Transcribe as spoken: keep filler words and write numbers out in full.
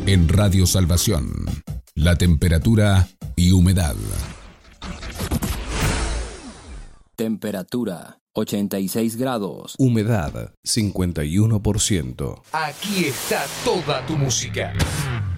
En Radio Salvación, la temperatura y humedad. Temperatura ochenta y seis grados. Humedad cincuenta y uno por ciento. Aquí está toda tu música.